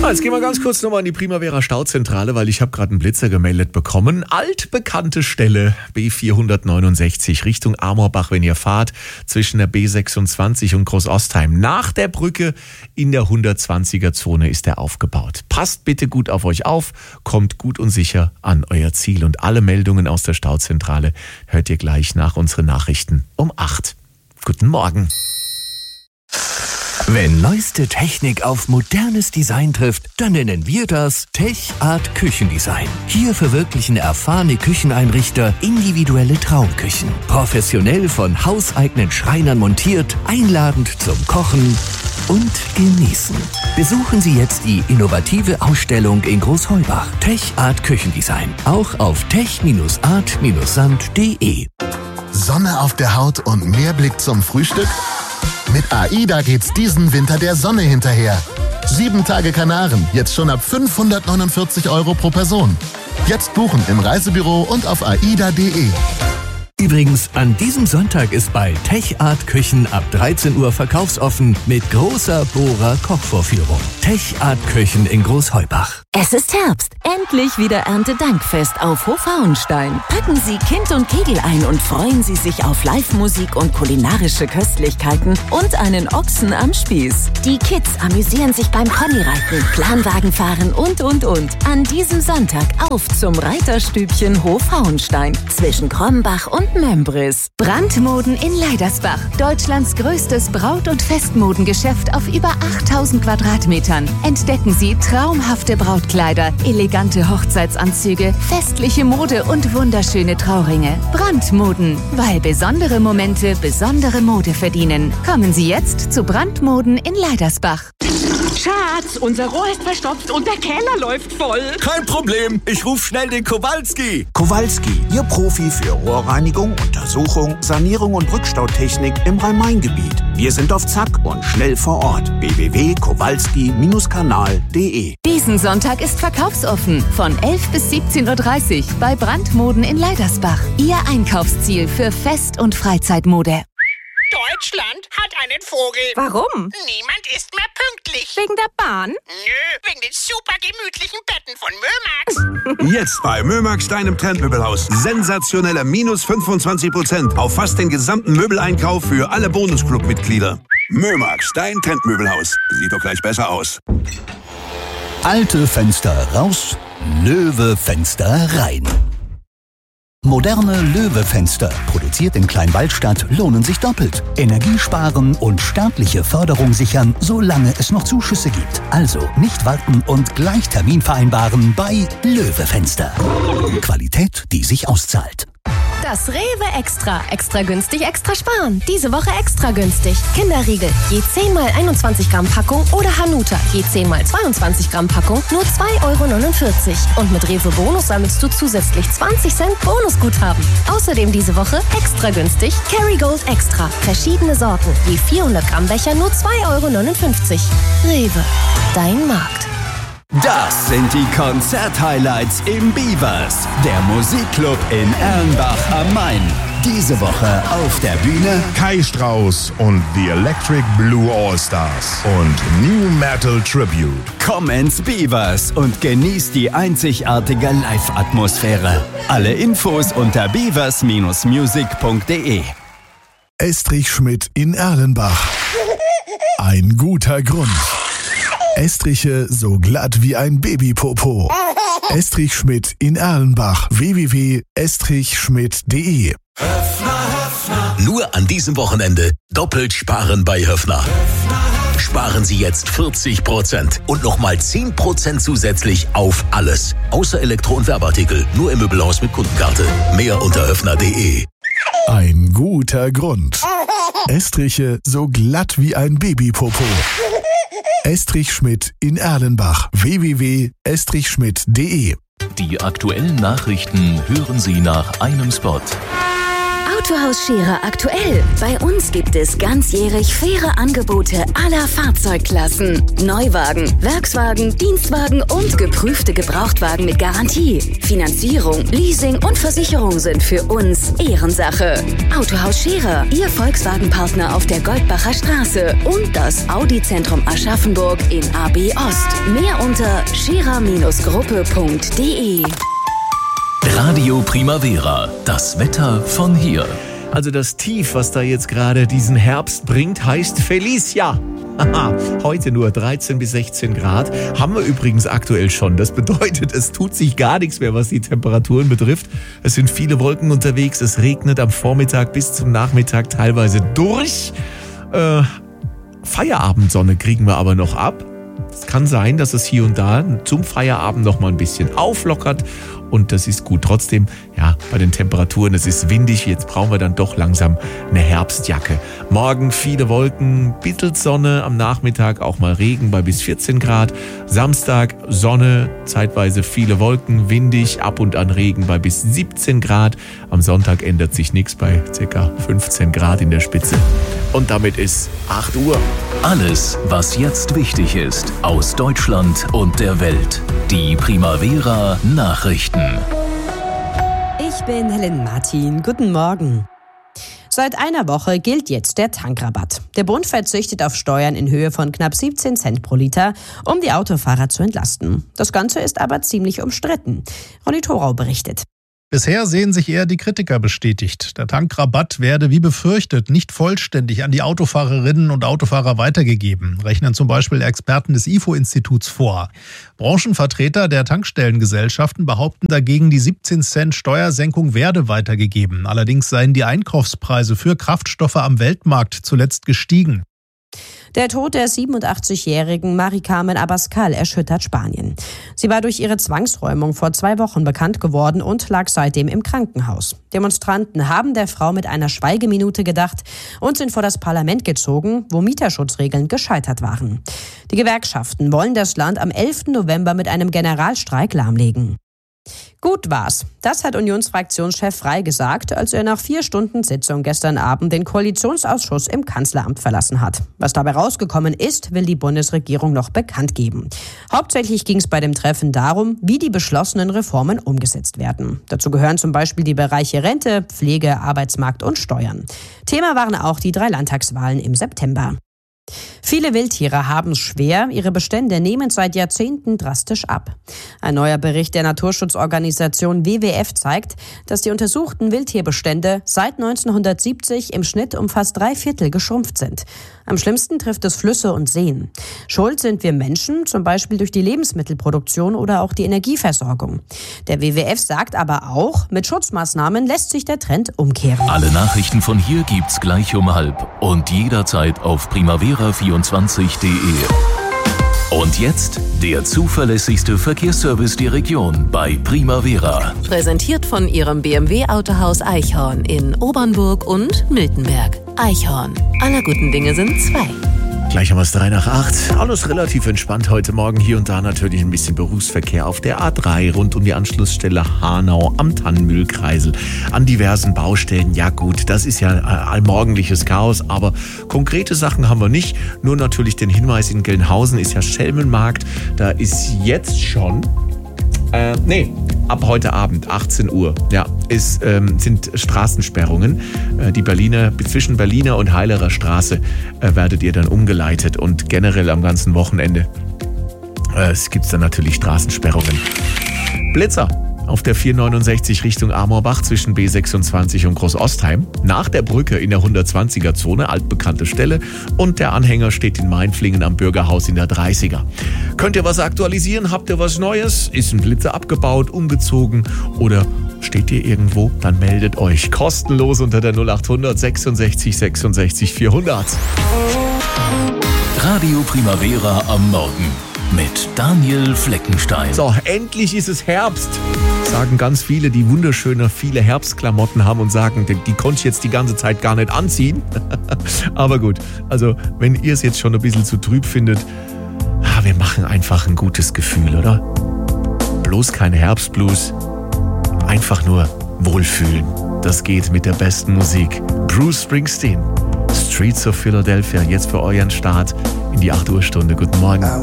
So, jetzt gehen wir ganz kurz nochmal in die Primavera Stauzentrale, weil ich habe gerade einen Blitzer gemeldet bekommen. Altbekannte Stelle, B469 Richtung Amorbach, wenn ihr fahrt, zwischen der B26 und Großostheim. Nach der Brücke in der 120er-Zone ist er aufgebaut. Passt bitte gut auf euch auf, kommt gut und sicher an euer Ziel. Und alle Meldungen aus der Stauzentrale hört ihr gleich nach unseren Nachrichten um 8. Guten Morgen. Wenn neueste Technik auf modernes Design trifft, dann nennen wir das Tech-Art Küchendesign. Hier verwirklichen erfahrene Kücheneinrichter individuelle Traumküchen. Professionell von hauseigenen Schreinern montiert, einladend zum Kochen und Genießen. Besuchen Sie jetzt die innovative Ausstellung in Großheubach. Tech-Art Küchendesign. Auch auf tech-art-sand.de. Sonne auf der Haut und mehr Blick zum Frühstück? Mit AIDA geht's diesen Winter der Sonne hinterher. 7 Tage Kanaren, jetzt schon ab 549 € pro Person. Jetzt buchen im Reisebüro und auf aida.de. Übrigens, an diesem Sonntag ist bei Tech-Art Küchen ab 13 Uhr verkaufsoffen mit großer Bohrer-Kochvorführung. Tech-Art Küchen in Großheubach. Es ist Herbst. Endlich wieder Erntedankfest auf Hofhauenstein. Packen Sie Kind und Kegel ein und freuen Sie sich auf Live-Musik und kulinarische Köstlichkeiten und einen Ochsen am Spieß. Die Kids amüsieren sich beim Ponyreiten, Planwagenfahren und. An diesem Sonntag auf zum Reiterstübchen Hofhauenstein zwischen Krombach und Membris. Brandmoden in Leidersbach. Deutschlands größtes Braut- und Festmodengeschäft auf über 8000 Quadratmetern. Entdecken Sie traumhafte Brautkleider, elegante Hochzeitsanzüge, festliche Mode und wunderschöne Trauringe. Brandmoden, weil besondere Momente besondere Mode verdienen. Kommen Sie jetzt zu Brandmoden in Leidersbach. Schatz, unser Rohr ist verstopft und der Keller läuft voll. Kein Problem, ich rufe schnell den Kowalski. Kowalski, Ihr Profi für Rohrreinigung, Untersuchung, Sanierung und Rückstautechnik im Rhein-Main-Gebiet. Wir sind auf Zack und schnell vor Ort. www.kowalski-kanal.de. Diesen Sonntag ist verkaufsoffen von 11 bis 17:30 Uhr bei Brandmoden in Leidersbach. Ihr Einkaufsziel für Fest- und Freizeitmode. Deutschland hat einen Vogel. Warum? Niemand ist mehr pünktlich. Wegen der Bahn? Nö, wegen den super gemütlichen Betten von Mömax. Jetzt bei Mömax, deinem Trendmöbelhaus. Sensationelle minus 25% auf fast den gesamten Möbeleinkauf für alle Bonusclub-Mitglieder. Mömax, dein Trendmöbelhaus. Sieht doch gleich besser aus. Alte Fenster raus, Löwe-Fenster rein. Moderne Löwe-Fenster, produziert in Kleinwaldstadt, lohnen sich doppelt. Energie sparen und staatliche Förderung sichern, solange es noch Zuschüsse gibt. Also nicht warten und gleich Termin vereinbaren bei Löwe-Fenster. Qualität, die sich auszahlt. Das Rewe Extra. Extra günstig, extra sparen. Diese Woche extra günstig. Kinderriegel, je 10 mal 21 Gramm Packung oder Hanuta, je 10 mal 22 Gramm Packung, nur 2,49 €. Und mit Rewe Bonus sammelst du zusätzlich 20 Cent Bonusguthaben. Außerdem diese Woche extra günstig Kerrygold Extra. Verschiedene Sorten, je 400 Gramm Becher, nur 2,59 €. Rewe, dein Markt. Das sind die Konzert-Highlights im Beavers, der Musikclub in Erlenbach am Main. Diese Woche auf der Bühne Kai Strauss und The Electric Blue All-Stars und New Metal Tribute. Komm ins Beavers und genieß die einzigartige Live-Atmosphäre. Alle Infos unter beavers-music.de. Estrich Schmidt in Erlenbach. Ein guter Grund. Estriche so glatt wie ein Babypopo. Estrich Schmidt in Erlenbach. www.estrichschmidt.de. Nur an diesem Wochenende doppelt sparen bei Höffner. Sparen Sie jetzt 40% und nochmal 10% zusätzlich auf alles. Außer Elektro- und Werbeartikel. Nur im Möbelhaus mit Kundenkarte. Mehr unter höffner.de. Ein guter Grund. Estriche so glatt wie ein Babypopo. Estrich Schmidt in Erlenbach. www.estrichschmidt.de. Die aktuellen Nachrichten hören Sie nach einem Spot. Autohaus Scherer aktuell. Bei uns gibt es ganzjährig faire Angebote aller Fahrzeugklassen. Neuwagen, Werkswagen, Dienstwagen und geprüfte Gebrauchtwagen mit Garantie. Finanzierung, Leasing und Versicherung sind für uns Ehrensache. Autohaus Scherer, Ihr Volkswagen-Partner auf der Goldbacher Straße und das Audi-Zentrum Aschaffenburg in AB Ost. Mehr unter scherer-gruppe.de. Radio Primavera, das Wetter von hier. Also das Tief, was da jetzt gerade diesen Herbst bringt, heißt Felicia. Haha, heute nur 13 bis 16 Grad. Haben wir übrigens aktuell schon. Das bedeutet, es tut sich gar nichts mehr, was die Temperaturen betrifft. Es sind viele Wolken unterwegs. Es regnet am Vormittag bis zum Nachmittag teilweise durch. Feierabendsonne kriegen wir aber noch ab. Es kann sein, dass es hier und da zum Feierabend noch mal ein bisschen auflockert und das ist gut. Trotzdem, ja, bei den Temperaturen, es ist windig, jetzt brauchen wir dann doch langsam eine Herbstjacke. Morgen viele Wolken, bisschen Sonne, am Nachmittag auch mal Regen bei bis 14 Grad. Samstag Sonne, zeitweise viele Wolken, windig, ab und an Regen bei bis 17 Grad. Am Sonntag ändert sich nichts bei ca. 15 Grad in der Spitze. Und damit ist 8 Uhr. Alles, was jetzt wichtig ist, aus Deutschland und der Welt. Die Primavera Nachrichten. Ich bin Helen Martin. Guten Morgen. Seit einer Woche gilt jetzt der Tankrabatt. Der Bund verzichtet auf Steuern in Höhe von knapp 17 Cent pro Liter, um die Autofahrer zu entlasten. Das Ganze ist aber ziemlich umstritten. Ronny Thorau berichtet. Bisher sehen sich eher die Kritiker bestätigt. Der Tankrabatt werde wie befürchtet nicht vollständig an die Autofahrerinnen und Autofahrer weitergegeben, rechnen zum Beispiel Experten des IFO-Instituts vor. Branchenvertreter der Tankstellengesellschaften behaupten dagegen, die 17 Cent Steuersenkung werde weitergegeben. Allerdings seien die Einkaufspreise für Kraftstoffe am Weltmarkt zuletzt gestiegen. Der Tod der 87-jährigen Mari Carmen Abascal erschüttert Spanien. Sie war durch ihre Zwangsräumung vor 2 Wochen bekannt geworden und lag seitdem im Krankenhaus. Demonstranten haben der Frau mit einer Schweigeminute gedacht und sind vor das Parlament gezogen, wo Mieterschutzregeln gescheitert waren. Die Gewerkschaften wollen das Land am 11. November mit einem Generalstreik lahmlegen. Gut war's. Das hat Unionsfraktionschef Frey gesagt, als er nach 4 Stunden Sitzung gestern Abend den Koalitionsausschuss im Kanzleramt verlassen hat. Was dabei rausgekommen ist, will die Bundesregierung noch bekannt geben. Hauptsächlich ging es bei dem Treffen darum, wie die beschlossenen Reformen umgesetzt werden. Dazu gehören zum Beispiel die Bereiche Rente, Pflege, Arbeitsmarkt und Steuern. Thema waren auch die 3 Landtagswahlen im September. Viele Wildtiere haben es schwer, ihre Bestände nehmen seit Jahrzehnten drastisch ab. Ein neuer Bericht der Naturschutzorganisation WWF zeigt, dass die untersuchten Wildtierbestände seit 1970 im Schnitt um fast 3/4 geschrumpft sind. Am schlimmsten trifft es Flüsse und Seen. Schuld sind wir Menschen, zum Beispiel durch die Lebensmittelproduktion oder auch die Energieversorgung. Der WWF sagt aber auch, mit Schutzmaßnahmen lässt sich der Trend umkehren. Alle Nachrichten von hier gibt's gleich um 12 und jederzeit auf primavera24.de. Und jetzt der zuverlässigste Verkehrsservice der Region bei Primavera. Präsentiert von Ihrem BMW-Autohaus Eichhorn in Obernburg und Miltenberg. Eichhorn. Aller guten Dinge sind 2. Gleich haben wir es 3 nach 8. Alles relativ entspannt heute Morgen. Hier und da natürlich ein bisschen Berufsverkehr auf der A3 rund um die Anschlussstelle Hanau am Tannenmühlkreisel. An diversen Baustellen. Ja gut, das ist ja allmorgendliches Chaos, aber konkrete Sachen haben wir nicht. Nur natürlich den Hinweis, in Gelnhausen ist ja Schelmenmarkt. Da ist jetzt schon... ab heute Abend, 18 Uhr, ja, sind Straßensperrungen. Die zwischen Berliner und Heilerer Straße werdet ihr dann umgeleitet und generell am ganzen Wochenende gibt es dann natürlich Straßensperrungen. Blitzer auf der 469 Richtung Amorbach zwischen B26 und Großostheim. Nach der Brücke in der 120er-Zone, altbekannte Stelle. Und der Anhänger steht in Mainflingen am Bürgerhaus in der 30er. Könnt ihr was aktualisieren? Habt ihr was Neues? Ist ein Blitzer abgebaut, umgezogen oder steht ihr irgendwo? Dann meldet euch kostenlos unter der 0800 66 66 400. Radio Primavera am Morgen mit Daniel Fleckenstein. So, endlich ist es Herbst, sagen ganz viele, die wunderschöne, viele Herbstklamotten haben und sagen, die konnte ich jetzt die ganze Zeit gar nicht anziehen. Aber gut, also wenn ihr es jetzt schon ein bisschen zu trüb findet, wir machen einfach ein gutes Gefühl, oder? Bloß kein Herbstblues, einfach nur wohlfühlen. Das geht mit der besten Musik. Bruce Springsteen, Streets of Philadelphia, jetzt für euren Start in die 8 Uhr Stunde. Guten Morgen.